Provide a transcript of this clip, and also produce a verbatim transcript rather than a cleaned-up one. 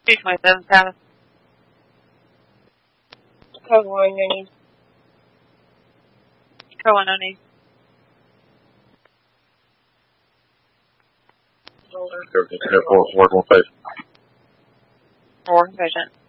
two twenty-seven South. Code one, your need. Code one, no need. Everything's ten four, working on patient. Four, patient.